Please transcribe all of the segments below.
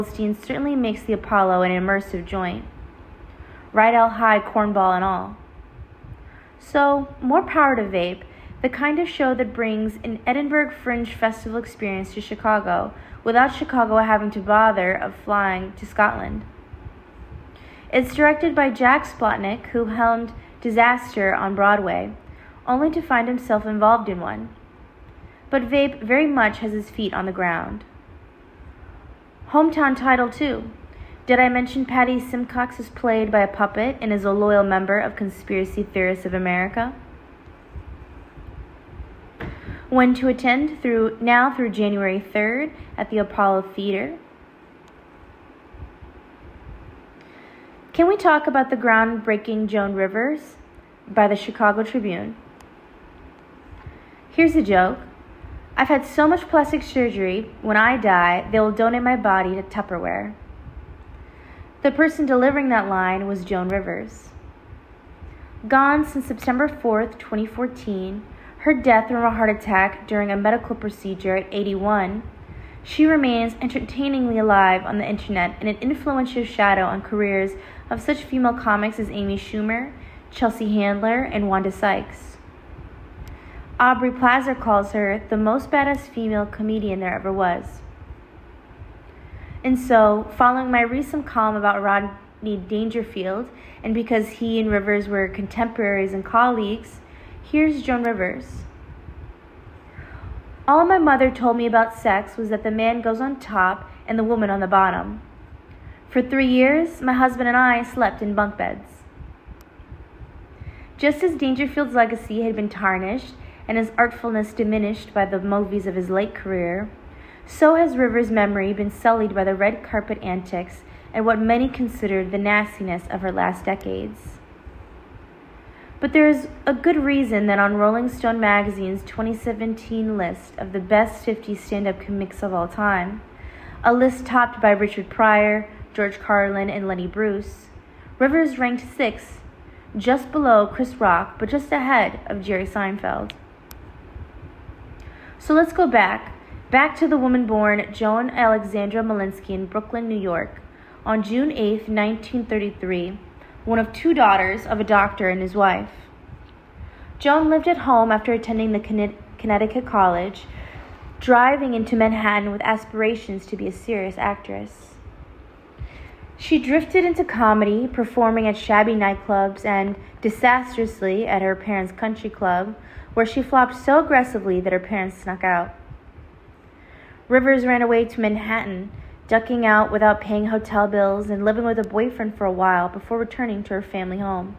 Goldstein certainly makes the Apollo an immersive joint. Rydell High cornball and all. So, more power to Vape, the kind of show that brings an Edinburgh Fringe Festival experience to Chicago without Chicago having to bother of flying to Scotland. It's directed by Jack Splotnick, who helmed Disaster on Broadway, only to find himself involved in one. But Vape very much has his feet on the ground. Hometown title, too. Did I mention Patty Simcox is played by a puppet and is a loyal member of Conspiracy Theorists of America? When to attend through January 3rd at the Apollo Theater. Can we talk about the groundbreaking Joan Rivers by the Chicago Tribune? Here's a joke. I've had so much plastic surgery, when I die, they will donate my body to Tupperware. The person delivering that line was Joan Rivers. Gone since September 4th, 2014, her death from a heart attack during a medical procedure at 81, she remains entertainingly alive on the internet and an influential shadow on careers of such female comics as Amy Schumer, Chelsea Handler, and Wanda Sykes. Aubrey Plaza calls her the most badass female comedian there ever was. And so, following my recent column about Rodney Dangerfield, and because he and Rivers were contemporaries and colleagues, here's Joan Rivers. All my mother told me about sex was that the man goes on top and the woman on the bottom. For 3 years, my husband and I slept in bunk beds. Just as Dangerfield's legacy had been tarnished and his artfulness diminished by the movies of his late career, so has Rivers' memory been sullied by the red carpet antics and what many considered the nastiness of her last decades. But there is a good reason that on Rolling Stone magazine's 2017 list of the best 50 stand-up comics of all time, a list topped by Richard Pryor, George Carlin, and Lenny Bruce, Rivers ranked 6th, just below Chris Rock, but just ahead of Jerry Seinfeld. So let's go back to the woman born Joan Alexandra Malinsky in Brooklyn, New York, on June 8, 1933, one of 2 daughters of a doctor and his wife. Joan lived at home after attending the Connecticut College, driving into Manhattan with aspirations to be a serious actress. She drifted into comedy, performing at shabby nightclubs and, disastrously, at her parents' country club, where she flopped so aggressively that her parents snuck out. Rivers ran away to Manhattan, ducking out without paying hotel bills and living with a boyfriend for a while before returning to her family home.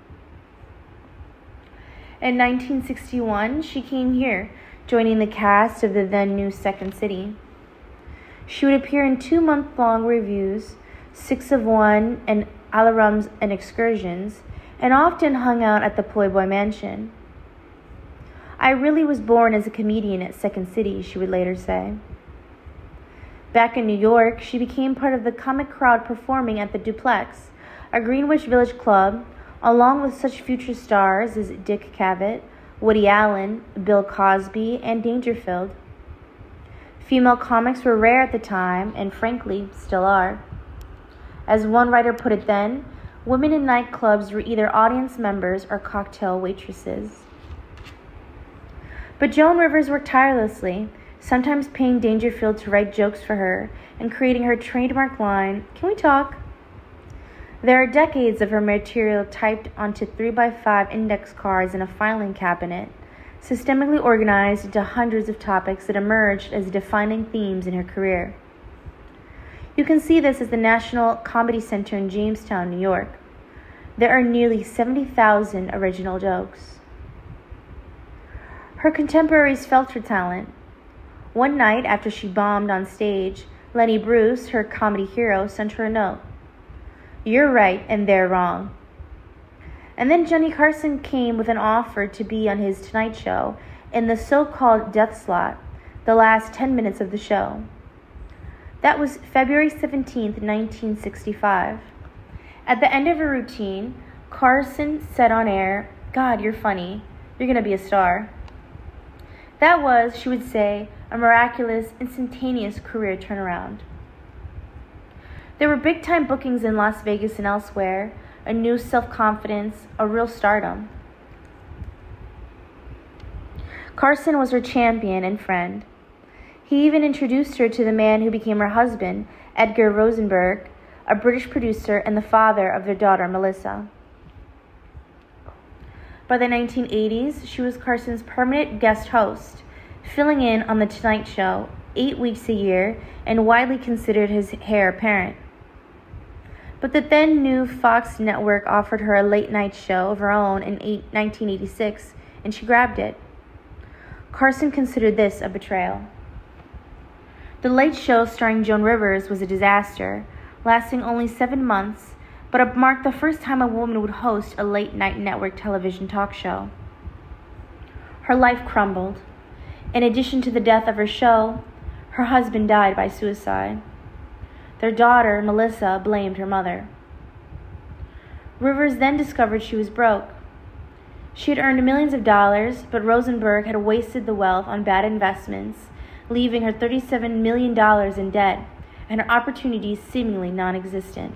In 1961, she came here, joining the cast of the then new Second City. She would appear in 2-month-long revues, 6 of One and Alarums and Excursions, and often hung out at the Playboy Mansion. I really was born as a comedian at Second City, she would later say. Back in New York, she became part of the comic crowd performing at the Duplex, a Greenwich Village club, along with such future stars as Dick Cavett, Woody Allen, Bill Cosby, and Dangerfield. Female comics were rare at the time, and frankly, still are. As one writer put it then, women in nightclubs were either audience members or cocktail waitresses. But Joan Rivers worked tirelessly, sometimes paying Dangerfield to write jokes for her and creating her trademark line, "Can we talk?" There are decades of her material typed onto 3x5 index cards in a filing cabinet, systemically organized into hundreds of topics that emerged as defining themes in her career. You can see this as the National Comedy Center in Jamestown, New York. There are nearly 70,000 original jokes. Her contemporaries felt her talent. One night after she bombed on stage, Lenny Bruce, her comedy hero, sent her a note. "You're right and they're wrong." And then Johnny Carson came with an offer to be on his Tonight Show in the so-called death slot, the last 10 minutes of the show. That was February 17th, 1965. At the end of her routine, Carson said on air, "God, you're funny. You're going to be a star." That was, she would say, a miraculous, instantaneous career turnaround. There were big-time bookings in Las Vegas and elsewhere, a new self-confidence, a real stardom. Carson was her champion and friend. He even introduced her to the man who became her husband, Edgar Rosenberg, a British producer and the father of their daughter, Melissa. By the 1980s, she was Carson's permanent guest host, filling in on The Tonight Show 8 weeks a year and widely considered his heir apparent. But the then new Fox network offered her a late-night show of her own in 1986, and she grabbed it. Carson considered this a betrayal. The Late Show starring Joan Rivers was a disaster, lasting only 7 months, but it marked the first time a woman would host a late-night network television talk show. Her life crumbled. In addition to the death of her show, her husband died by suicide. Their daughter, Melissa, blamed her mother. Rivers then discovered she was broke. She had earned millions of dollars, but Rosenberg had wasted the wealth on bad investments, leaving her $37 million in debt and her opportunities seemingly non-existent.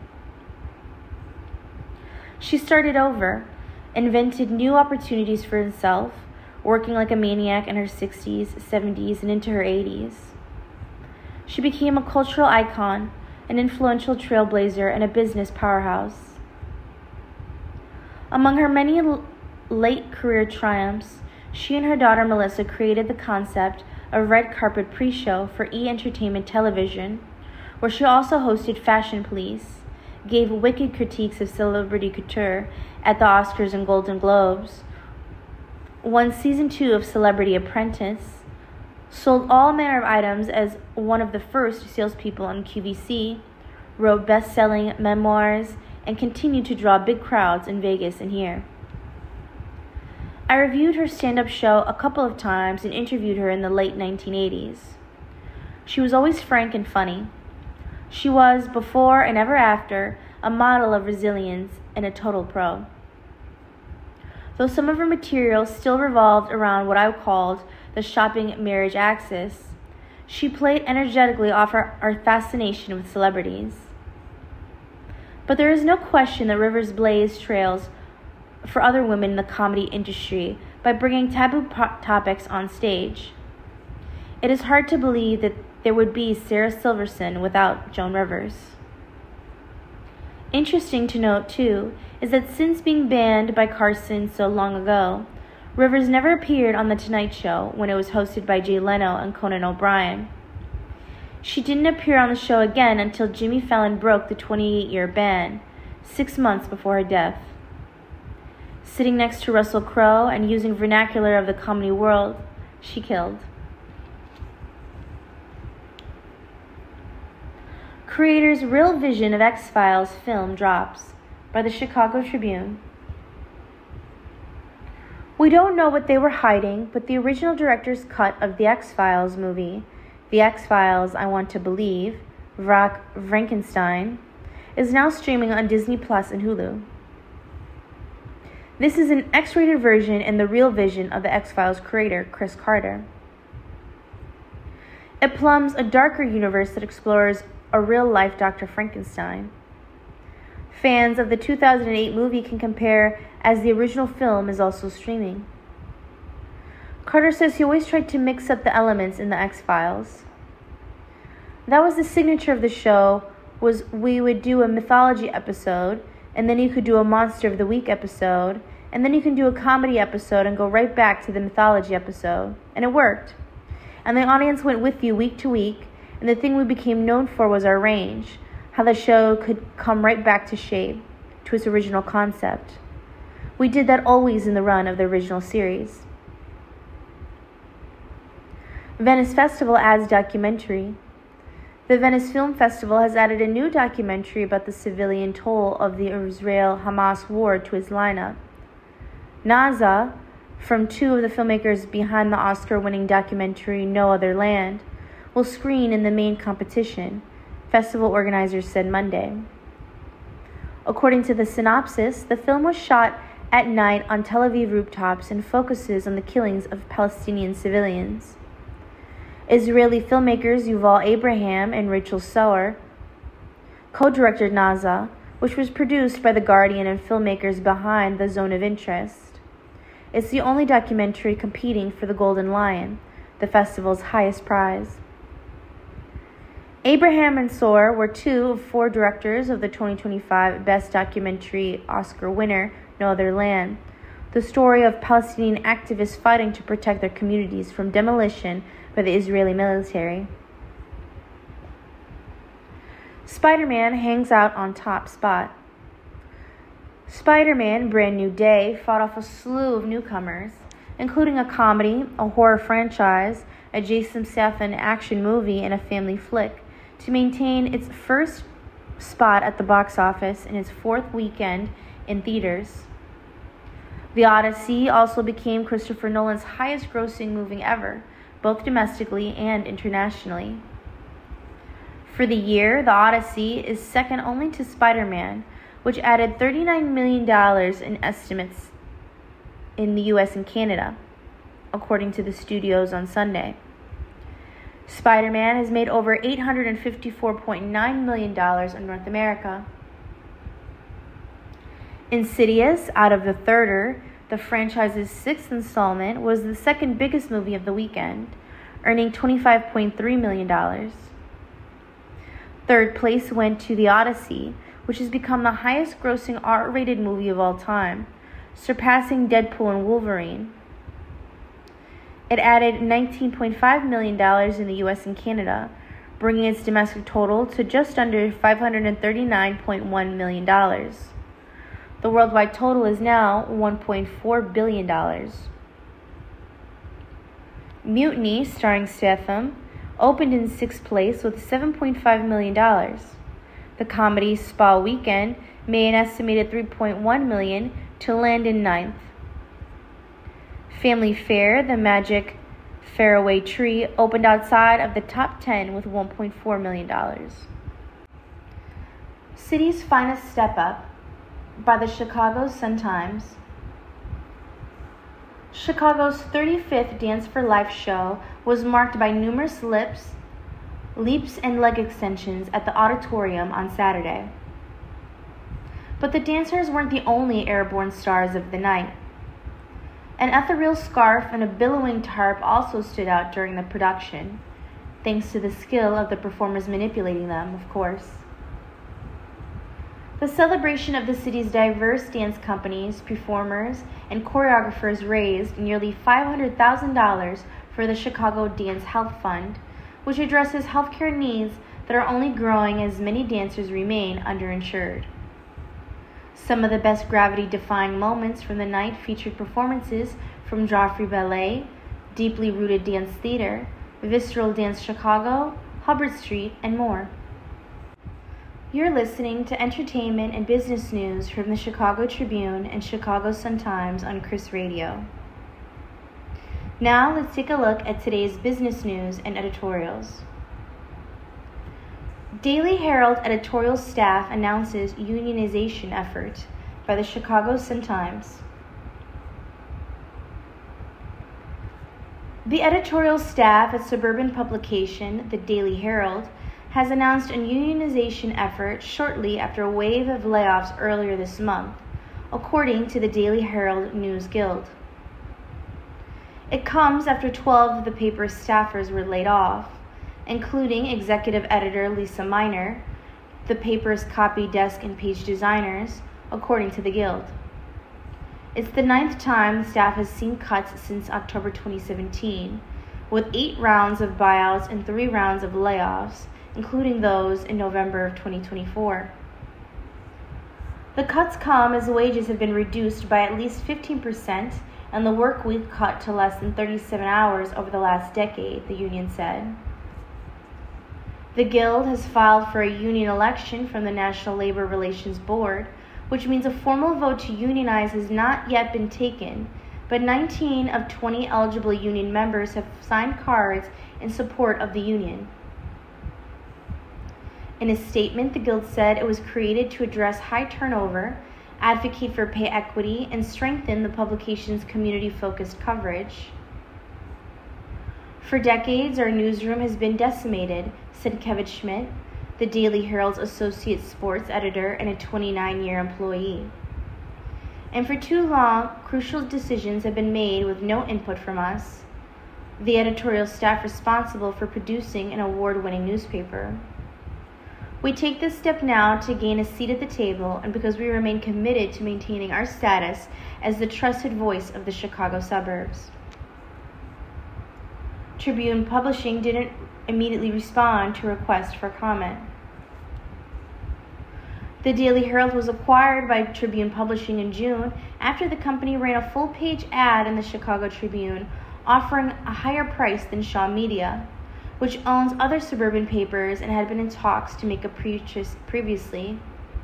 She started over, invented new opportunities for herself, working like a maniac in her 60s, 70s, and into her 80s. She became a cultural icon, an influential trailblazer, and a business powerhouse. Among her many late career triumphs, she and her daughter Melissa created the concept of red carpet pre-show for E! Entertainment Television, where she also hosted Fashion Police, gave wicked critiques of celebrity couture at the Oscars and Golden Globes, won Season 2 of Celebrity Apprentice, sold all manner of items as one of the first salespeople on QVC, wrote best-selling memoirs, and continued to draw big crowds in Vegas and here. I reviewed her stand-up show a couple of times and interviewed her in the late 1980s. She was always frank and funny. She was, before and ever after, a model of resilience and a total pro. Though some of her material still revolved around what I called the shopping marriage axis, she played energetically off our fascination with celebrities. But there is no question that Rivers blazed trails for other women in the comedy industry by bringing taboo topics on stage. It is hard to believe that there would be Sarah Silverson without Joan Rivers. Interesting to note, too, is that since being banned by Carson so long ago, Rivers never appeared on The Tonight Show when it was hosted by Jay Leno and Conan O'Brien. She didn't appear on the show again until Jimmy Fallon broke the 28-year ban, 6 months before her death. Sitting next to Russell Crowe and using vernacular of the comedy world, she killed. Creator's real vision of X-Files film drops by the Chicago Tribune. We don't know what they were hiding, but the original director's cut of the X-Files movie, The X-Files I Want to Believe, Frankenstein, is now streaming on Disney Plus and Hulu. This is an X-rated version and the real vision of the X-Files creator, Chris Carter. It plumbs a darker universe that explores a real-life Dr. Frankenstein. Fans of the 2008 movie can compare, as the original film is also streaming. Carter says he always tried to mix up the elements in the X-Files. That was the signature of the show, was we would do a mythology episode, and then you could do a Monster of the Week episode, and then you can do a comedy episode and go right back to the mythology episode. And it worked. And the audience went with you week to week, and the thing we became known for was our range, how the show could come right back to shape, to its original concept. We did that always in the run of the original series. Venice Festival adds documentary. The Venice Film Festival has added a new documentary about the civilian toll of the Israel-Hamas war to its lineup. Naza, from two of the filmmakers behind the Oscar-winning documentary No Other Land, will screen in the main competition, festival organizers said Monday. According to the synopsis, the film was shot at night on Tel Aviv rooftops and focuses on the killings of Palestinian civilians. Israeli filmmakers Yuval Abraham and Rachel Sauer co-directed Naza, which was produced by The Guardian and filmmakers behind The Zone of Interest. It's the only documentary competing for the Golden Lion, the festival's highest prize. Abraham Mansour were 2 of 4 directors of the 2025 Best Documentary Oscar winner, No Other Land, the story of Palestinian activists fighting to protect their communities from demolition by the Israeli military. Spider-Man hangs out on top spot. Spider-Man Brand New Day fought off a slew of newcomers, including a comedy, a horror franchise, a Jason Statham action movie, and a family flick, to maintain its first spot at the box office in its 4th weekend in theaters. The Odyssey also became Christopher Nolan's highest-grossing movie ever, both domestically and internationally. For the year, The Odyssey is second only to Spider-Man, which added $39 million in estimates in the US and Canada, according to the studios on Sunday. Spider-Man has made over $854.9 million in North America. Insidious, Out of the Thirder, the franchise's 6th installment, was the second biggest movie of the weekend, earning $25.3 million. Third place went to The Odyssey, which has become the highest-grossing R-rated movie of all time, surpassing Deadpool and Wolverine. It added $19.5 million in the US and Canada, bringing its domestic total to just under $539.1 million. The worldwide total is now $1.4 billion. Mutiny, starring Statham, opened in 6th place with $7.5 million. The comedy Spa Weekend made an estimated $3.1 million to land in 9th. Family Fair, The Magic Faraway Tree, opened outside of the top 10 with $1.4 million. City's Finest Step Up by the Chicago Sun-Times. Chicago's 35th Dance for Life show was marked by numerous leaps and leg extensions at the auditorium on Saturday. But the dancers weren't the only airborne stars of the night. An ethereal scarf and a billowing tarp also stood out during the production, thanks to the skill of the performers manipulating them, of course. The celebration of the city's diverse dance companies, performers, and choreographers raised nearly $500,000 for the Chicago Dance Health Fund, which addresses healthcare needs that are only growing as many dancers remain underinsured. Some of the best gravity-defying moments from the night featured performances from Joffrey Ballet, Deeply Rooted Dance Theater, Visceral Dance Chicago, Hubbard Street, and more. You're listening to entertainment and business news from the Chicago Tribune and Chicago Sun-Times on Chris Radio. Now let's take a look at today's business news and editorials. Daily Herald editorial staff announces unionization effort by the Chicago Sun-Times. The editorial staff at suburban publication, the Daily Herald, has announced a unionization effort shortly after a wave of layoffs earlier this month, according to the Daily Herald News Guild. It comes after 12 of the paper's staffers were laid off, including executive editor Lisa Miner, the paper's copy desk and page designers, according to the Guild. It's the 9th time the staff has seen cuts since October 2017, with 8 rounds of buyouts and 3 rounds of layoffs, including those in November of 2024. The cuts come as wages have been reduced by at least 15% and the work week cut to less than 37 hours over the last decade, the union said. The Guild has filed for a union election from the National Labor Relations Board, which means a formal vote to unionize has not yet been taken, but 19 of 20 eligible union members have signed cards in support of the union. In a statement, the Guild said it was created to address high turnover, advocate for pay equity, and strengthen the publication's community-focused coverage. For decades, our newsroom has been decimated, said Kevin Schmidt, the Daily Herald's associate sports editor and a 29-year employee. And for too long, crucial decisions have been made with no input from us, the editorial staff responsible for producing an award-winning newspaper. We take this step now to gain a seat at the table and because we remain committed to maintaining our status as the trusted voice of the Chicago suburbs. Tribune Publishing didn't immediately respond to requests for comment. The Daily Herald was acquired by Tribune Publishing in June after the company ran a full-page ad in the Chicago Tribune offering a higher price than Shaw Media, which owns other suburban papers and had been in talks to make a purchase previously.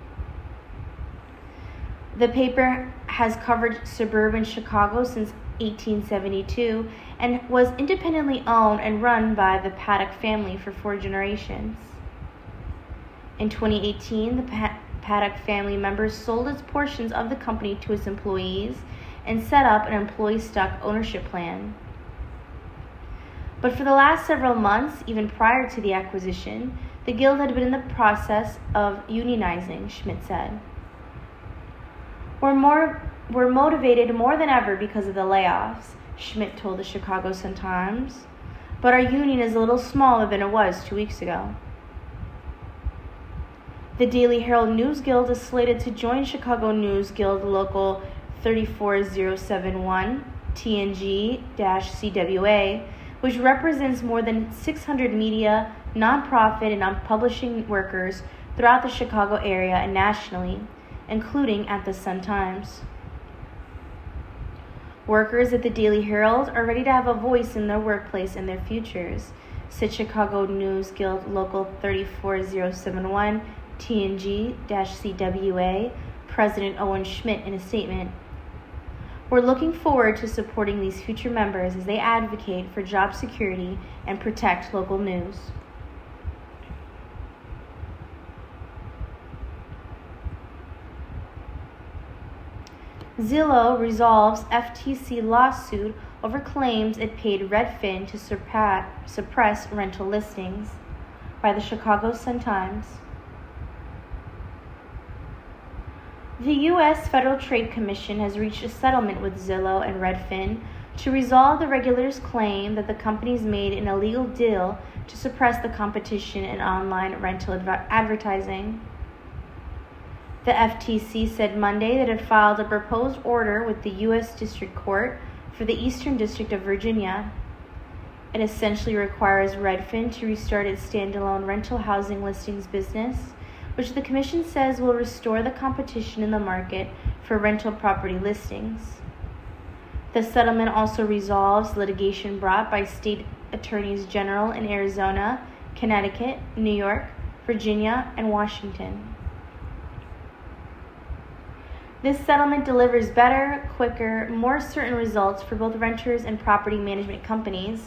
The paper has covered suburban Chicago since 1872 and was independently owned and run by the Paddock family for 4 generations. In 2018, the Paddock family members sold its portions of the company to its employees and set up an employee stock ownership plan. But for the last several months, even prior to the acquisition, the Guild had been in the process of unionizing, Schmidt said. We're motivated more than ever because of the layoffs, Schmidt told the Chicago Sun-Times, but our union is a little smaller than it was 2 weeks ago. The Daily Herald News Guild is slated to join Chicago News Guild Local 34071, TNG-CWA, which represents more than 600 media, nonprofit, and publishing workers throughout the Chicago area and nationally, including at the Sun-Times. Workers at the Daily Herald are ready to have a voice in their workplace and their futures, said Chicago News Guild Local 34071, TNG-CWA, President Owen Schmidt in a statement. We're looking forward to supporting these future members as they advocate for job security and protect local news. Zillow resolves FTC lawsuit over claims it paid Redfin to suppress rental listings, by the Chicago Sun-Times. The U.S. Federal Trade Commission has reached a settlement with Zillow and Redfin to resolve the regulator's claim that the companies made an illegal deal to suppress the competition in online rental advertising. The FTC said Monday that it filed a proposed order with the U.S. District Court for the Eastern District of Virginia. It essentially requires Redfin to restart its standalone rental housing listings business, which the Commission says will restore the competition in the market for rental property listings. The settlement also resolves litigation brought by state attorneys general in Arizona, Connecticut, New York, Virginia, and Washington. This settlement delivers better, quicker, more certain results for both renters and property management companies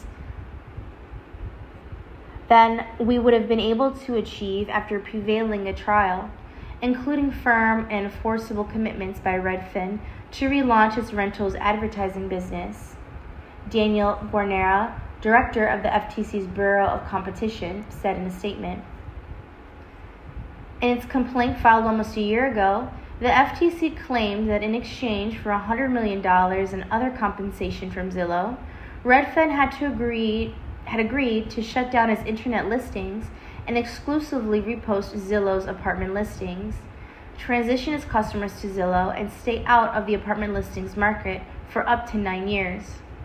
than we would have been able to achieve after prevailing at trial, including firm and enforceable commitments by Redfin to relaunch its rentals advertising business. Daniel Bornera, director of the FTC's Bureau of Competition, said in a statement. In its complaint filed almost a year ago, the FTC claimed that in exchange for $100 million in other compensation from Zillow, Redfin had agreed to shut down its internet listings and exclusively repost Zillow's apartment listings, transition its customers to Zillow, and stay out of the apartment listings market for up to 9 years.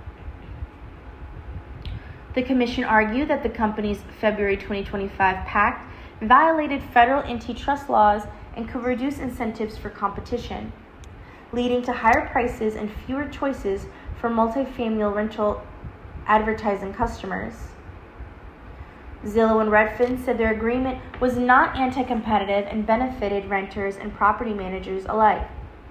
The Commission argued that the company's February 2025 pact violated federal antitrust laws and could reduce incentives for competition, leading to higher prices and fewer choices for multifamily rental advertising customers. Zillow and Redfin said their agreement was not anti-competitive and benefited renters and property managers alike.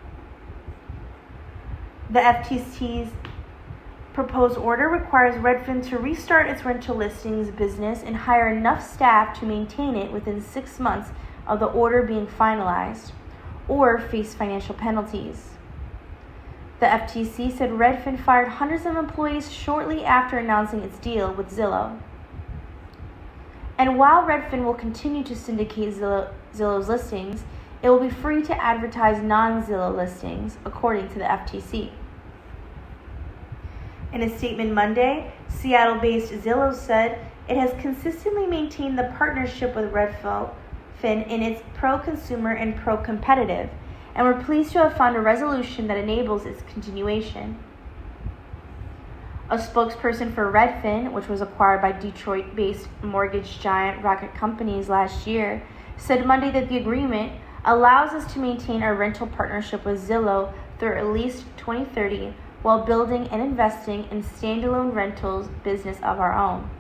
The FTC's proposed order requires Redfin to restart its rental listings business and hire enough staff to maintain it within 6 months of the order being finalized, or face financial penalties. The FTC said Redfin fired hundreds of employees shortly after announcing its deal with Zillow. And while Redfin will continue to syndicate Zillow's listings, it will be free to advertise non-Zillow listings, according to the FTC. In a statement Monday, Seattle-based Zillow said it has consistently maintained the partnership with Redfin in its pro-consumer and pro-competitive, and we're pleased to have found a resolution that enables its continuation. A spokesperson for Redfin, which was acquired by Detroit-based mortgage giant Rocket Companies last year, said Monday that the agreement allows us to maintain our rental partnership with Zillow through at least 2030 while building and investing in standalone rentals business of our own.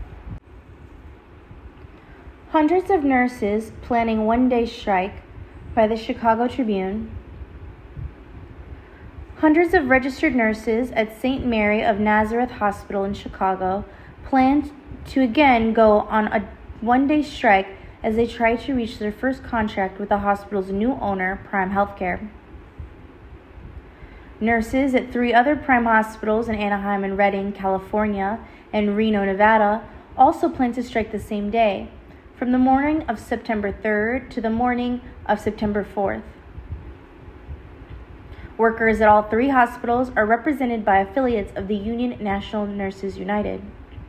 Hundreds of nurses planning one-day strike by the Chicago Tribune. Hundreds of registered nurses at St. Mary of Nazareth Hospital in Chicago plan to again go on a one-day strike as they try to reach their first contract with the hospital's new owner, Prime Healthcare. Nurses at 3 other Prime hospitals in Anaheim and Redding, California, and Reno, Nevada, also plan to strike the same day, from the morning of September 3rd to the morning of September 4th. Workers at all 3 hospitals are represented by affiliates of the union National Nurses United.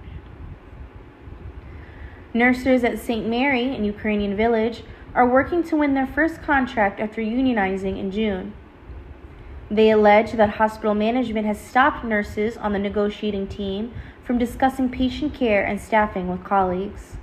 Nurses at St. Mary in Ukrainian Village are working to win their first contract after unionizing in June. They allege that hospital management has stopped nurses on the negotiating team from discussing patient care and staffing with colleagues.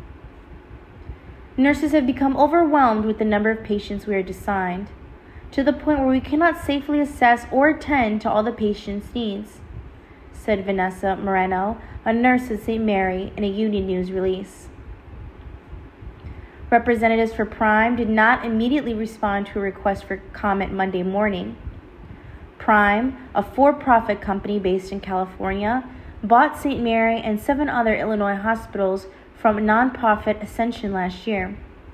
Nurses have become overwhelmed with the number of patients we are assigned, to the point where we cannot safely assess or attend to all the patients' needs, said Vanessa Moreno, a nurse at St. Mary, in a union news release. Representatives for Prime did not immediately respond to a request for comment Monday morning. Prime, a for-profit company based in California, bought St. Mary and 7 other Illinois hospitals from nonprofit Ascension last year.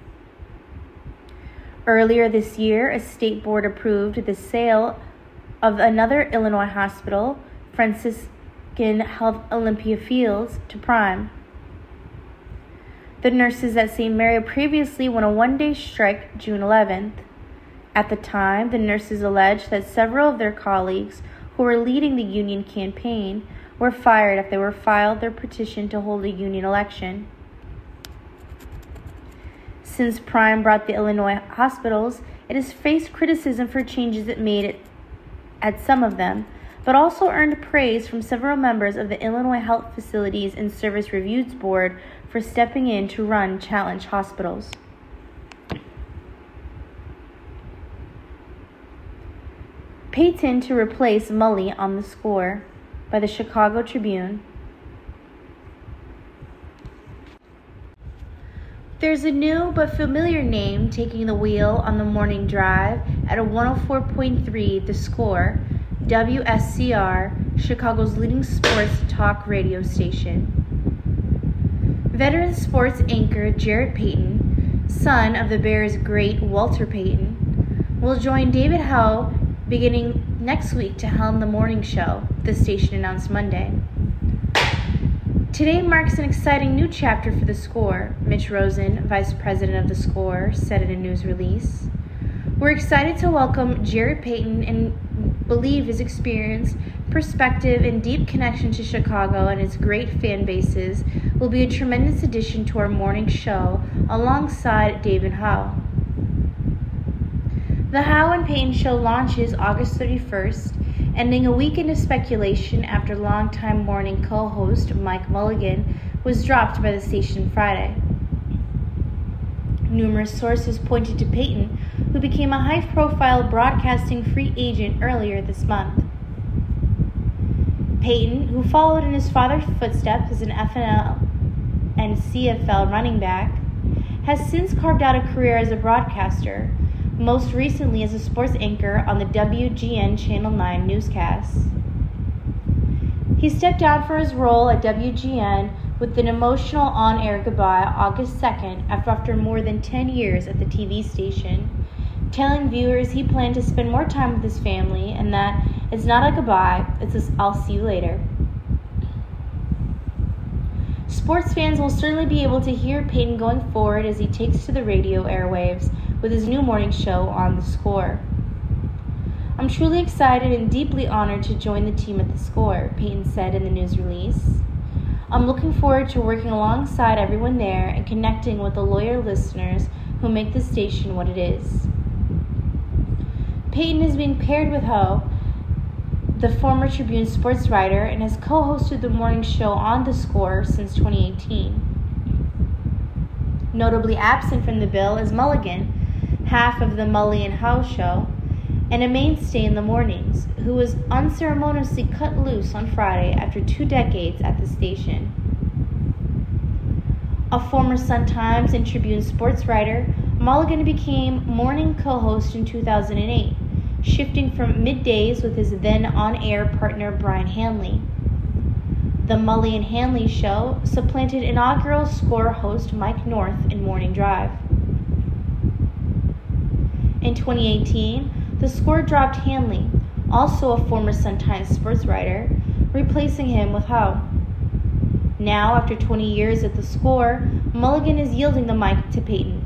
Earlier this year, a state board approved the sale of another Illinois hospital, Franciscan Health Olympia Fields, to Prime. The nurses at St. Mary previously went a one-day strike June 11th. At the time, the nurses alleged that several of their colleagues who were leading the union campaign were fired if they were filed their petition to hold a union election. Since Prime bought the Illinois hospitals, it has faced criticism for changes it made at some of them, but also earned praise from several members of the Illinois Health Facilities and Service Reviews Board for stepping in to run challenged hospitals. Payton to replace Mully on the score, by the Chicago Tribune. There's a new but familiar name taking the wheel on the morning drive at a 104.3 The Score, WSCR, Chicago's leading sports talk radio station. Veteran sports anchor Jarrett Payton, son of the Bears' great Walter Payton, will join David Howe beginning next week to helm the morning show, the station announced Monday. Today marks an exciting new chapter for The Score, Mitch Rosen, vice president of The Score, said in a news release. We're excited to welcome Jarrett Payton and believe his experience, perspective, and deep connection to Chicago and its great fan bases will be a tremendous addition to our morning show alongside David Howe. The Howe and Payton show launches August 31st, ending a weekend of speculation after longtime morning co-host Mike Mulligan was dropped by the station Friday. Numerous sources pointed to Payton, who became a high-profile broadcasting free agent earlier this month. Payton, who followed in his father's footsteps as an FNL and CFL running back, has since carved out a career as a broadcaster, most recently as a sports anchor on the WGN Channel 9 newscasts. He stepped down for his role at WGN with an emotional on-air goodbye August 2nd after more than 10 years at the TV station, telling viewers he planned to spend more time with his family and that it's not a goodbye, it's a "I'll see you later." Sports fans will certainly be able to hear Peyton going forward as he takes to the radio airwaves with his new morning show On The Score. I'm truly excited and deeply honored to join the team at The Score, Peyton said in the news release. I'm looking forward to working alongside everyone there and connecting with the loyal listeners who make the station what it is. Peyton is being paired with Ho, the former Tribune sports writer, and has co-hosted the morning show On The Score since 2018. Notably absent from the bill is Mulligan, half of the Mully and Ho show, and a mainstay in the mornings, who was unceremoniously cut loose on Friday after 2 decades at the station. A former Sun-Times and Tribune sports writer, Mulligan became morning co-host in 2008, shifting from middays with his then on-air partner Brian Hanley. The Mully and Hanley show supplanted inaugural Score host Mike North in Morning Drive. In 2018, the Score dropped Hanley, also a former Sun-Times sports writer, replacing him with Ho. Now, after 20 years at the Score, Mulligan is yielding the mic to Peyton.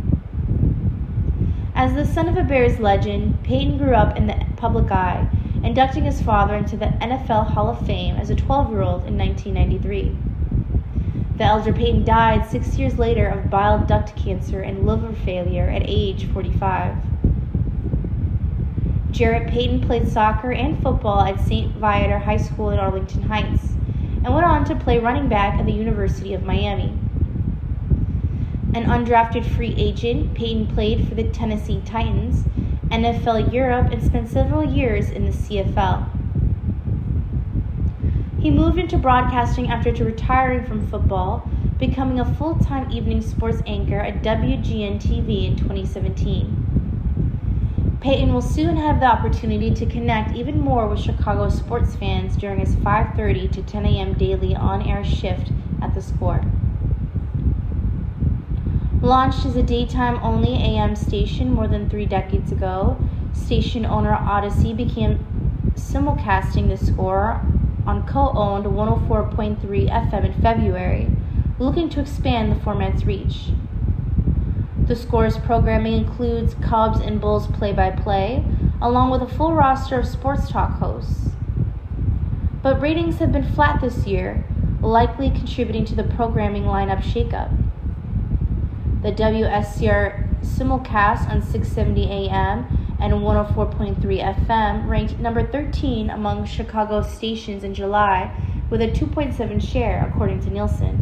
As the son of a Bears legend, Peyton grew up in the public eye, inducting his father into the NFL Hall of Fame as a 12-year-old in 1993. The elder Peyton died 6 years later of bile duct cancer and liver failure at age 45. Jarrett Peyton played soccer and football at St. Viator High School in Arlington Heights, and went on to play running back at the University of Miami. An undrafted free agent, Peyton played for the Tennessee Titans, NFL Europe, and spent several years in the CFL. He moved into broadcasting after retiring from football, becoming a full-time evening sports anchor at WGN-TV in 2017. Peyton will soon have the opportunity to connect even more with Chicago sports fans during his 5:30 to 10 a.m. daily on-air shift at the Score. Launched as a daytime-only AM station more than 3 decades ago, station owner Odyssey began simulcasting the Score on co-owned 104.3 FM in February, looking to expand the format's reach. The Score's programming includes Cubs and Bulls play-by-play, along with a full roster of sports talk hosts. But ratings have been flat this year, likely contributing to the programming lineup shakeup. The WSCR simulcast on 670 AM and 104.3 FM ranked number 13 among Chicago stations in July with a 2.7 share, according to Nielsen.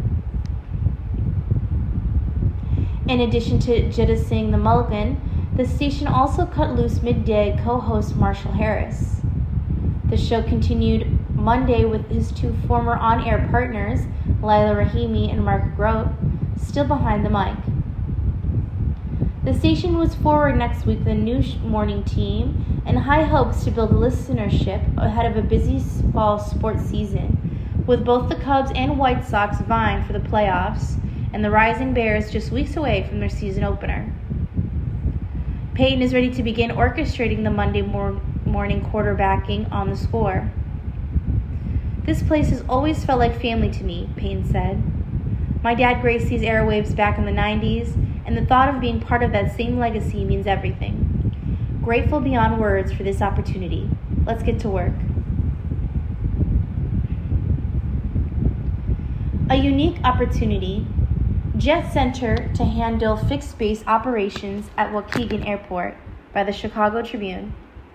In addition to jettisoning the Mulligan, the station also cut loose midday co-host Marshall Harris. The show continued Monday with his 2 former on-air partners, Lila Rahimi and Mark Grote, still behind the mic. The station moves forward next week with a new morning team and high hopes to build listenership ahead of a busy fall sports season, with both the Cubs and White Sox vying for the playoffs and the Rising Bears just weeks away from their season opener. Peyton is ready to begin orchestrating the Monday morning quarterbacking on the Score. "This place has always felt like family to me," Peyton said. "My dad graced these airwaves back in the 90s, and the thought of being part of that same legacy means everything. Grateful beyond words for this opportunity. Let's get to work." A unique opportunity. Jet Center to handle fixed-base operations at Waukegan Airport by the Chicago Tribune.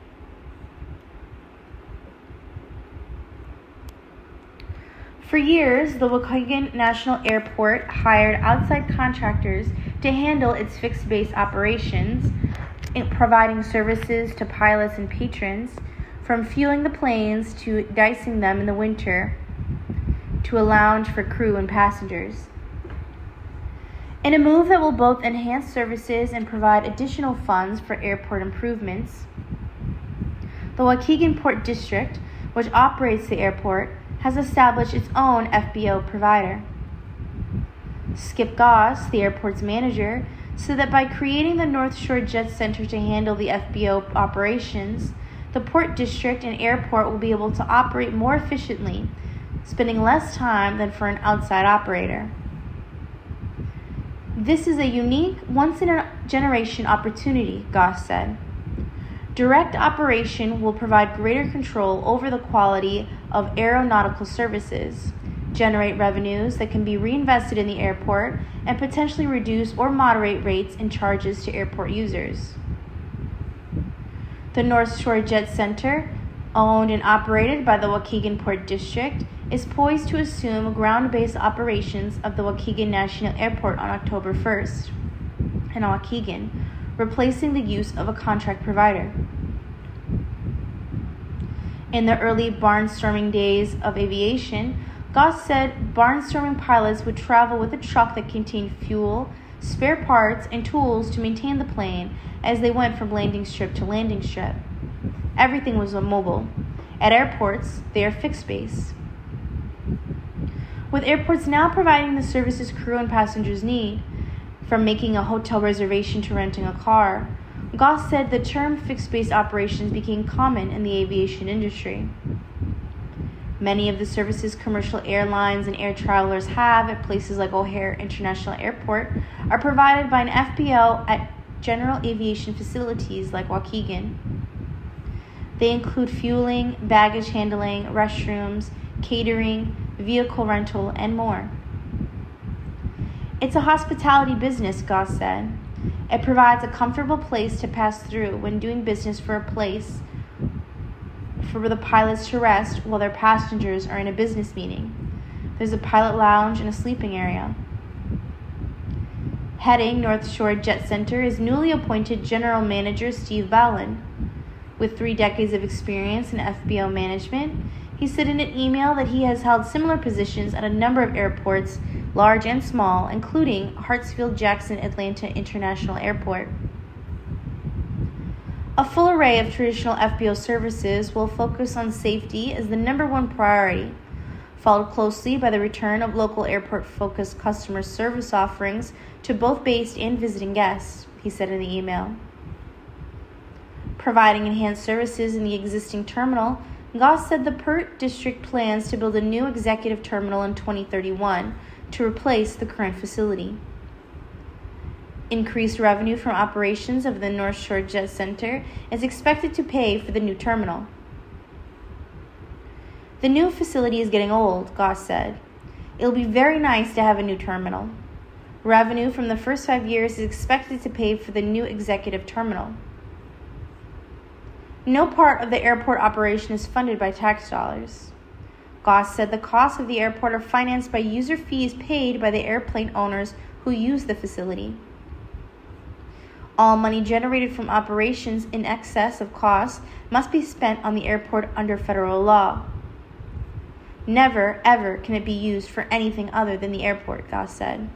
For years, the Waukegan National Airport hired outside contractors to handle its fixed-base operations, providing services to pilots and patrons, from fueling the planes to de-icing them in the winter, to a lounge for crew and passengers. In a move that will both enhance services and provide additional funds for airport improvements, the Waukegan Port District, which operates the airport, has established its own FBO provider. Skip Goss, the airport's manager, said that by creating the North Shore Jet Center to handle the FBO operations, the Port District and airport will be able to operate more efficiently, spending less time than for an outside operator. This is a unique, once-in-a-generation opportunity, Goss said. Direct operation will provide greater control over the quality of aeronautical services, generate revenues that can be reinvested in the airport, and potentially reduce or moderate rates and charges to airport users. The North Shore Jet Center, owned and operated by the Waukegan Port District, is poised to assume ground-based operations of the Waukegan National Airport on October 1st in Waukegan, replacing the use of a contract provider. In the early barnstorming days of aviation, Goss said barnstorming pilots would travel with a truck that contained fuel, spare parts, and tools to maintain the plane as they went from landing strip to landing strip. Everything was immobile. At airports, they are fixed base. With airports now providing the services crew and passengers need, from making a hotel reservation to renting a car, Goss said the term fixed-base operations became common in the aviation industry. Many of the services commercial airlines and air travelers have at places like O'Hare International Airport are provided by an FBO at general aviation facilities like Waukegan. They include fueling, baggage handling, restrooms, catering, vehicle rental, and more. It's a hospitality business, Goss said. It provides a comfortable place to pass through when doing business for a place for the pilots to rest while their passengers are in a business meeting. There's a pilot lounge and a sleeping area. Heading North Shore Jet Center is newly appointed General Manager Steve Ballin. With 3 decades of experience in FBO management, he said in an email that he has held similar positions at a number of airports, large and small, including Hartsfield-Jackson Atlanta International Airport. A full array of traditional FBO services will focus on safety as the #1 priority, followed closely by the return of local airport-focused customer service offerings to both based and visiting guests, he said in the email. Providing enhanced services in the existing terminal, Goss said the Port District plans to build a new executive terminal in 2031 to replace the current facility. Increased revenue from operations of the North Shore Jet Center is expected to pay for the new terminal. The new facility is getting old, Goss said. It'll be very nice to have a new terminal. Revenue from the first 5 years is expected to pay for the new executive terminal. No part of the airport operation is funded by tax dollars. Goss said the costs of the airport are financed by user fees paid by the airplane owners who use the facility. All money generated from operations in excess of costs must be spent on the airport under federal law. Never, ever can it be used for anything other than the airport, Goss said.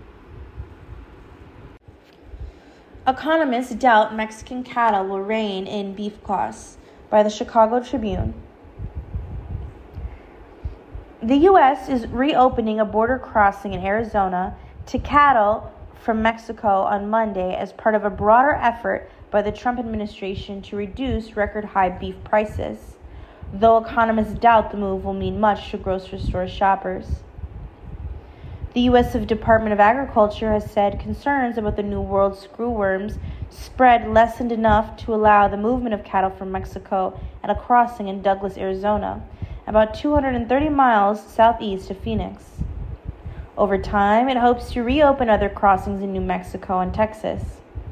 Economists doubt Mexican cattle will rein in beef costs, by the Chicago Tribune. The U.S. is reopening a border crossing in Arizona to cattle from Mexico on Monday as part of a broader effort by the Trump administration to reduce record-high beef prices, though economists doubt the move will mean much to grocery store shoppers. The U.S. Department of Agriculture has said concerns about the New World screwworms spread lessened enough to allow the movement of cattle from Mexico at a crossing in Douglas, Arizona, about 230 miles southeast of Phoenix. Over time, it hopes to reopen other crossings in New Mexico and Texas.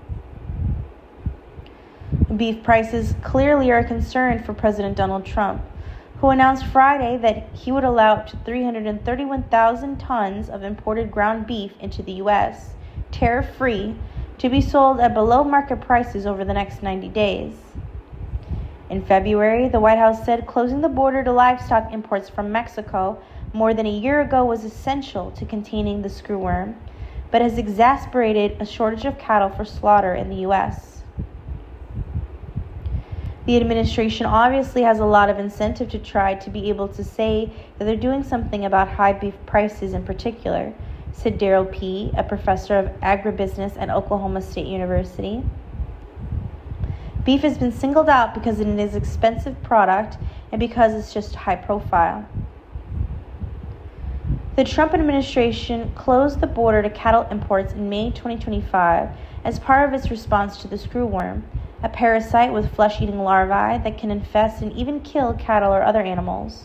Beef prices clearly are a concern for President Donald Trump, who announced Friday that he would allow up to 331,000 tons of imported ground beef into the U.S., tariff-free, to be sold at below-market prices over the next 90 days. In February, the White House said closing the border to livestock imports from Mexico more than a year ago was essential to containing the screwworm, but has exacerbated a shortage of cattle for slaughter in the U.S. The administration obviously has a lot of incentive to try to be able to say that they're doing something about high beef prices in particular, said Darrell P., a professor of agribusiness at Oklahoma State University. Beef has been singled out because it is an expensive product and because it's just high profile. The Trump administration closed the border to cattle imports in May 2025 as part of its response to the screwworm, a parasite with flesh-eating larvae that can infest and even kill cattle or other animals.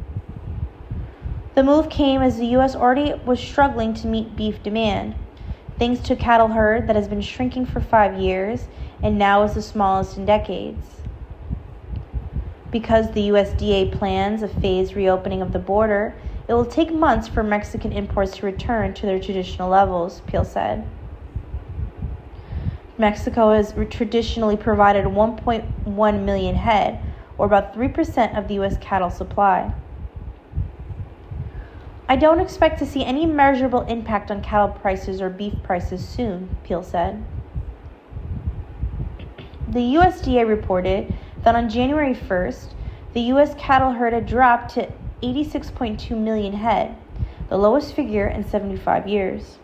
The move came as the U.S. already was struggling to meet beef demand, thanks to a cattle herd that has been shrinking for 5 years and now is the smallest in decades. Because the USDA plans a phased reopening of the border, it will take months for Mexican imports to return to their traditional levels, Peel said. Mexico has traditionally provided 1.1 million head, or about 3% of the U.S. cattle supply. I don't expect to see any measurable impact on cattle prices or beef prices soon, Peel said. The USDA reported that on January 1st, the U.S. cattle herd had dropped to 86.2 million head, the lowest figure in 75 years.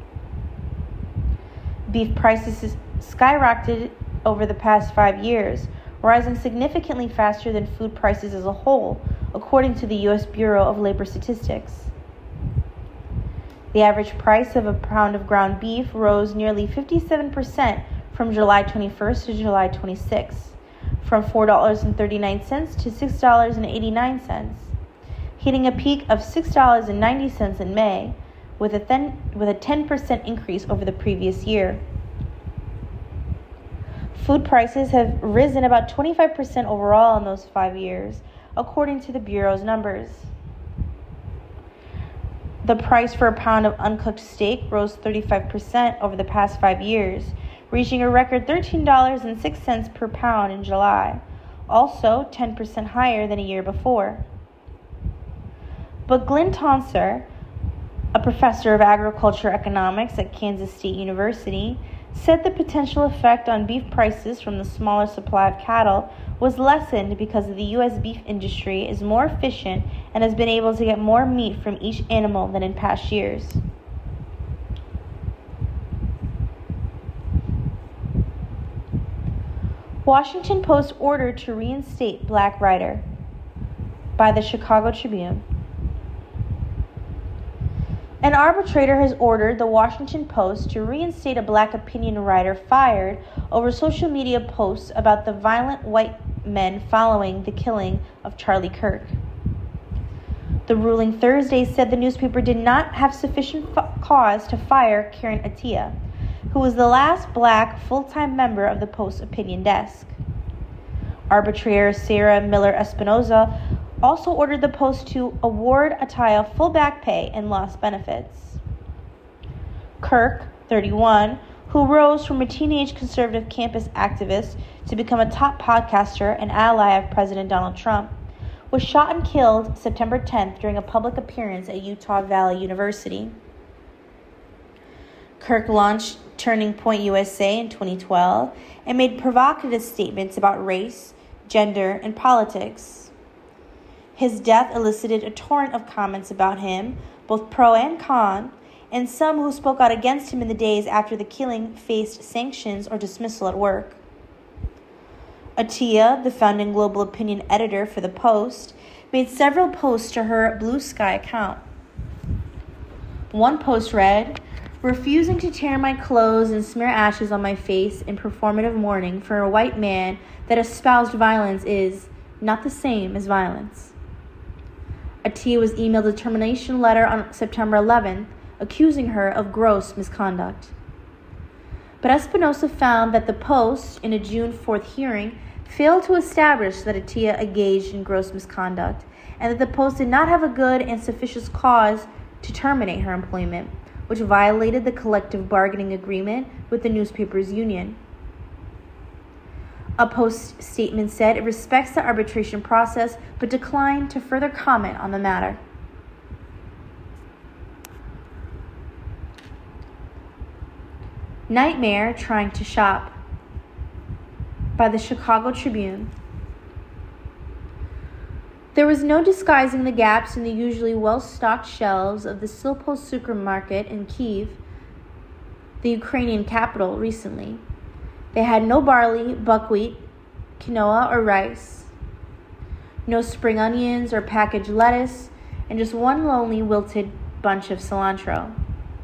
Beef prices skyrocketed over the past 5 years, rising significantly faster than food prices as a whole, according to the U.S. Bureau of Labor Statistics. The average price of a pound of ground beef rose nearly 57% from July 21st to July 26th, from $4.39 to $6.89, hitting a peak of $6.90 in May, with a 10% increase over the previous year. Food prices have risen about 25% overall in those 5 years, according to the Bureau's numbers. The price for a pound of uncooked steak rose 35% over the past 5 years, reaching a record $13.06 per pound in July, also 10% higher than a year before. But Glenn Tonsor, a professor of agriculture economics at Kansas State University, said the potential effect on beef prices from the smaller supply of cattle was lessened because the U.S. beef industry is more efficient and has been able to get more meat from each animal than in past years. Washington Post ordered to reinstate Black Writer by the Chicago Tribune. An arbitrator has ordered the Washington Post to reinstate a Black opinion writer fired over social media posts about the violent white men following the killing of Charlie Kirk. The ruling Thursday said the newspaper did not have sufficient cause to fire Karen Attiah, who was the last Black full-time member of the Post's opinion desk. Arbitrator Sarah Miller Espinoza also ordered the Post to award Attiah full back pay and lost benefits. Kirk, 31, who rose from a teenage conservative campus activist to become a top podcaster and ally of President Donald Trump, was shot and killed September 10th during a public appearance at Utah Valley University. Kirk launched Turning Point USA in 2012 and made provocative statements about race, gender, and politics. His death elicited a torrent of comments about him, both pro and con, and some who spoke out against him in the days after the killing faced sanctions or dismissal at work. Attiah, the founding global opinion editor for The Post, made several posts to her Blue Sky account. One post read, "Refusing to tear my clothes and smear ashes on my face in performative mourning for a white man that espoused violence is not the same as violence." Attiah was emailed a termination letter on September 11th, accusing her of gross misconduct. But Espinosa found that the Post, in a June 4th hearing, failed to establish that Attiah engaged in gross misconduct, and that the Post did not have a good and sufficient cause to terminate her employment, which violated the collective bargaining agreement with the newspaper's union. A Post statement said it respects the arbitration process but declined to further comment on the matter. Nightmare Trying to Shop by the Chicago Tribune. There was no disguising the gaps in the usually well-stocked shelves of the Silpo supermarket in Kyiv, the Ukrainian capital, recently. They had no barley, buckwheat, quinoa, or rice, no spring onions or packaged lettuce, and just one lonely wilted bunch of cilantro.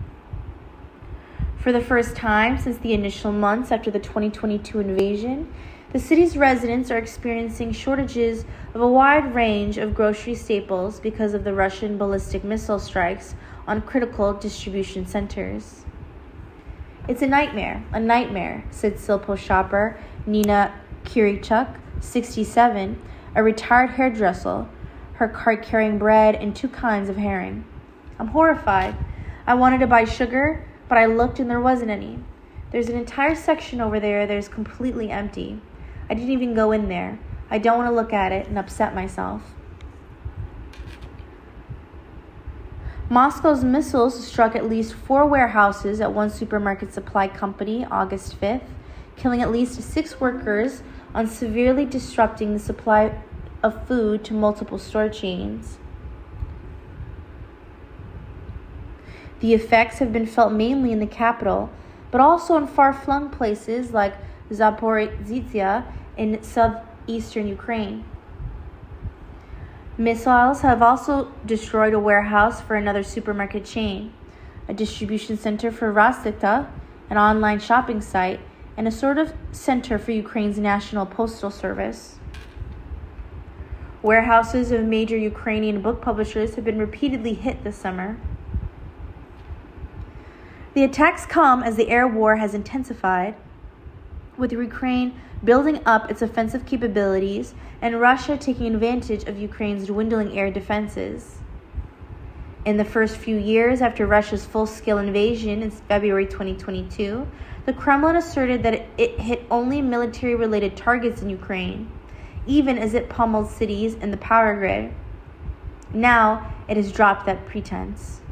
For the first time since the initial months after the 2022 invasion, the city's residents are experiencing shortages of a wide range of grocery staples because of the Russian ballistic missile strikes on critical distribution centers. It's a nightmare, said Silpo shopper Nina Kirichuk, 67, a retired hairdresser, her cart carrying bread and 2 kinds of herring. I'm horrified. I wanted to buy sugar, but I looked and there wasn't any. There's an entire section over there that is completely empty. I didn't even go in there. I don't want to look at it and upset myself. Moscow's missiles struck at least 4 warehouses at one supermarket supply company August 5th, killing at least 6 workers and severely disrupting the supply of food to multiple store chains. The effects have been felt mainly in the capital, but also in far-flung places like Zaporizhzhia in southeastern Ukraine. Missiles have also destroyed a warehouse for another supermarket chain, a distribution center for Rostekta, an online shopping site, and a sort of center for Ukraine's National Postal Service. Warehouses of major Ukrainian book publishers have been repeatedly hit this summer. The attacks come as the air war has intensified, with Ukraine building up its offensive capabilities and Russia taking advantage of Ukraine's dwindling air defenses. In the first few years after Russia's full-scale invasion in February 2022, the Kremlin asserted that it hit only military-related targets in Ukraine, even as it pummeled cities and the power grid. Now, it has dropped that pretense.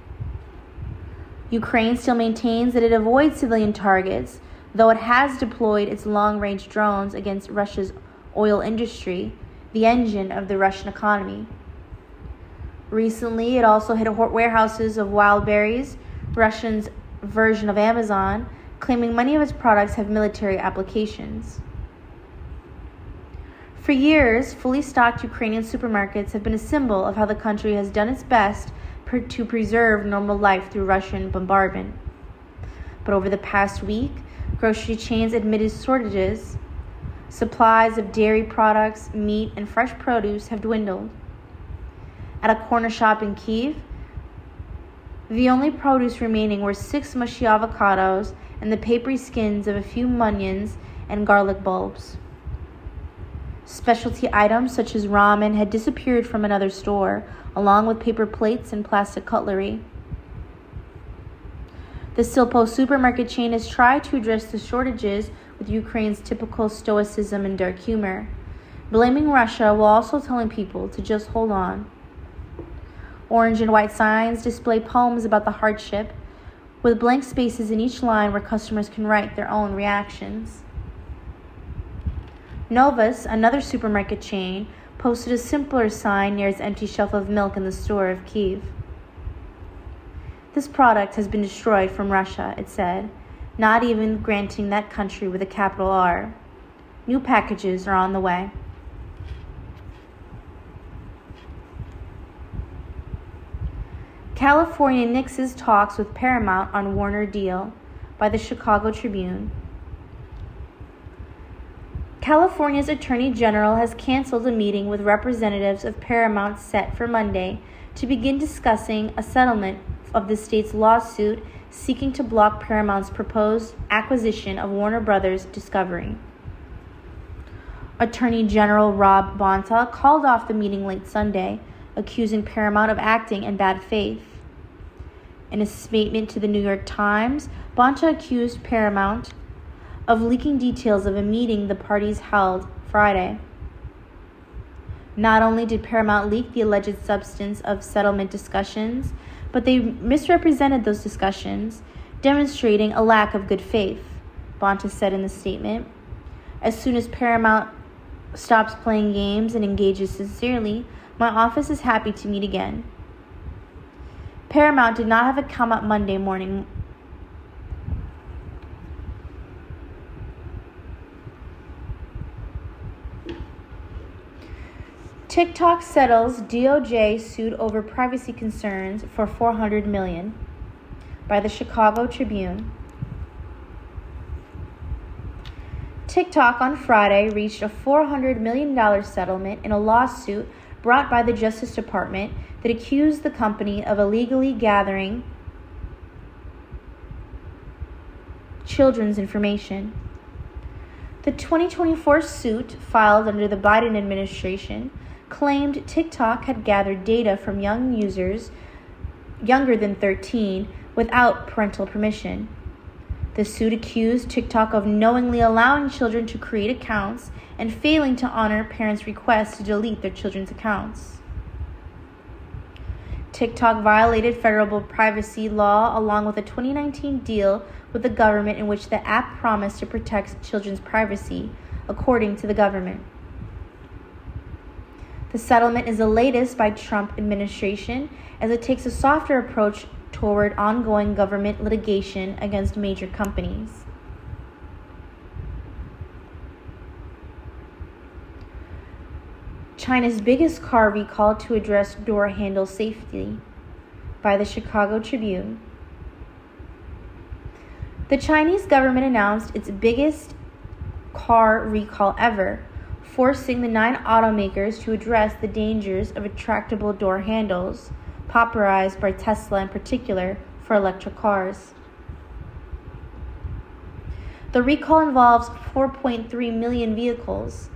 Ukraine still maintains that it avoids civilian targets, though it has deployed its long-range drones against Russia's oil industry, the engine of the Russian economy. Recently, it also hit warehouses of Wildberries, Russia's version of Amazon, claiming many of its products have military applications. For years, fully stocked Ukrainian supermarkets have been a symbol of how the country has done its best to preserve normal life through Russian bombardment. But over the past week, grocery chains admitted shortages. Supplies of dairy products, meat, and fresh produce have dwindled. At a corner shop in Kyiv, the only produce remaining were 6 mushy avocados and the papery skins of a few onions and garlic bulbs. Specialty items such as ramen had disappeared from another store, along with paper plates and plastic cutlery. The Silpo supermarket chain has tried to address the shortages with Ukraine's typical stoicism and dark humor, blaming Russia while also telling people to just hold on. Orange and white signs display poems about the hardship, with blank spaces in each line where customers can write their own reactions. Novus, another supermarket chain, posted a simpler sign near its empty shelf of milk in the store of Kyiv. This product has been destroyed from Russia, it said, not even granting that country with a capital R. New packages are on the way. California nixes talks with Paramount on Warner deal, by the Chicago Tribune. California's Attorney General has canceled a meeting with representatives of Paramount set for Monday to begin discussing a settlement of the state's lawsuit seeking to block Paramount's proposed acquisition of Warner Brothers Discovery. Attorney General Rob Bonta called off the meeting late Sunday, accusing Paramount of acting in bad faith. In a statement to the New York Times, Bonta accused Paramount of leaking details of a meeting the parties held Friday. Not only did Paramount leak the alleged substance of settlement discussions, but they misrepresented those discussions, demonstrating a lack of good faith, Bonta said in the statement. As soon as Paramount stops playing games and engages sincerely, my office is happy to meet again. Paramount did not have a come up Monday morning. TikTok settles DOJ sued over privacy concerns for $400 million by the Chicago Tribune. TikTok on Friday reached a $400 million settlement in a lawsuit brought by the Justice Department that accused the company of illegally gathering children's information. The 2024 suit, filed under the Biden administration, claimed TikTok had gathered data from young users younger than 13 without parental permission. The suit accused TikTok of knowingly allowing children to create accounts and failing to honor parents' requests to delete their children's accounts. TikTok violated federal privacy law along with a 2019 deal with the government in which the app promised to protect children's privacy, according to the government. The settlement is the latest by Trump administration as it takes a softer approach toward ongoing government litigation against major companies. China's biggest car recall to address door handle safety by the Chicago Tribune. The Chinese government announced its biggest car recall ever, forcing the 9 automakers to address the dangers of retractable door handles, popularized by Tesla in particular for electric cars. The recall involves 4.3 million vehicles.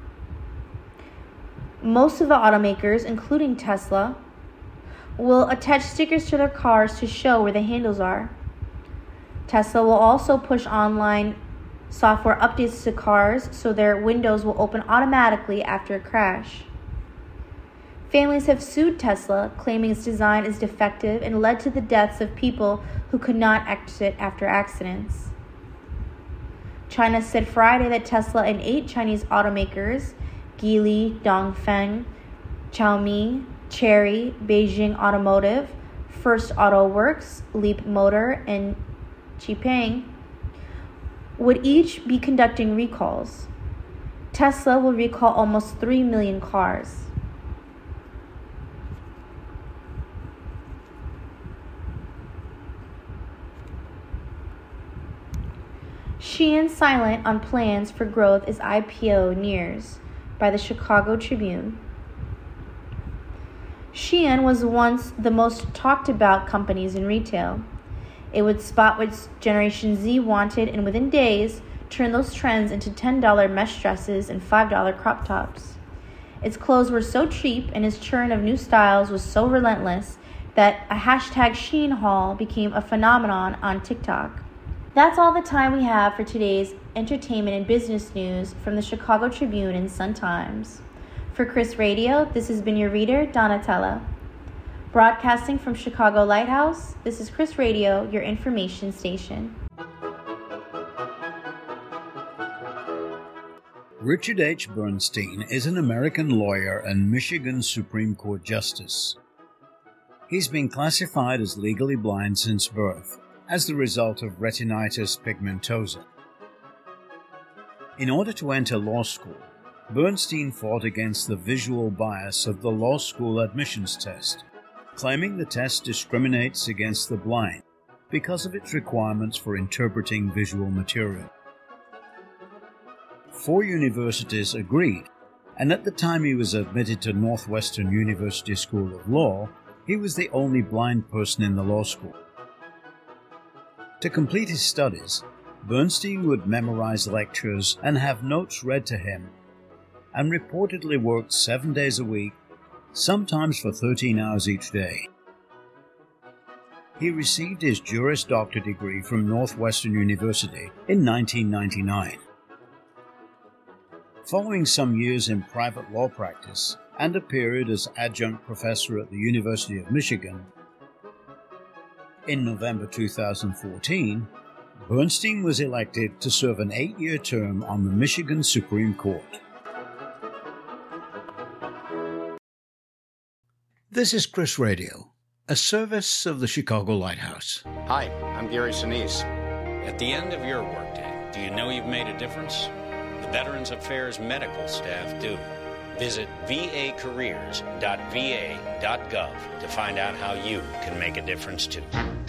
Most of the automakers, including Tesla, will attach stickers to their cars to show where the handles are. Tesla will also push online software updates to cars so their windows will open automatically after a crash. Families have sued Tesla, claiming its design is defective and led to the deaths of people who could not exit after accidents. China said Friday that Tesla and 8 Chinese automakers, Geely, Dongfeng, Xiaomi, Chery, Beijing Automotive, First Auto Works, Leap Motor, and Xpeng, would each be conducting recalls. Tesla will recall almost 3 million cars. Shein silent on plans for growth as IPO nears, by the Chicago Tribune. Shein was once the most talked about companies in retail. It would spot what Generation Z wanted and within days turn those trends into $10 mesh dresses and $5 crop tops. Its clothes were so cheap and its churn of new styles was so relentless that a hashtag Shein haul became a phenomenon on TikTok. That's all the time we have for today's entertainment and business news from the Chicago Tribune and Sun-Times. For Chris Radio, this has been your reader, Donatella. Broadcasting from Chicago Lighthouse, this is Chris Radio, your information station. Richard H. Bernstein is an American lawyer and Michigan Supreme Court Justice. He's been classified as legally blind since birth, as the result of retinitis pigmentosa. In order to enter law school, Bernstein fought against the visual bias of the law school admissions test, claiming the test discriminates against the blind because of its requirements for interpreting visual material. 4 universities agreed, and at the time he was admitted to Northwestern University School of Law, he was the only blind person in the law school. To complete his studies, Bernstein would memorize lectures and have notes read to him, and reportedly worked 7 days a week, sometimes for 13 hours each day. He received his Juris Doctor degree from Northwestern University in 1999. Following some years in private law practice and a period as adjunct professor at the University of Michigan, in November 2014, Bernstein was elected to serve an 8-year term on the Michigan Supreme Court. This is Chris Radio, a service of the Chicago Lighthouse. Hi, I'm Gary Sinise. At the end of your workday, do you know you've made a difference? The Veterans Affairs medical staff do. Visit vacareers.va.gov to find out how you can make a difference too.